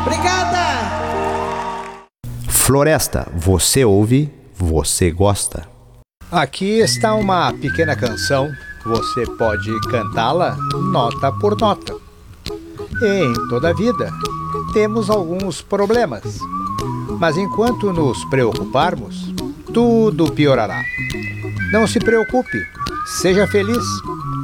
Obrigada! Floresta, você ouve, você gosta. Aqui está uma pequena canção. Você pode cantá-la nota por nota. Em toda a vida, temos alguns problemas. Mas enquanto nos preocuparmos, tudo piorará. Não se preocupe, seja feliz.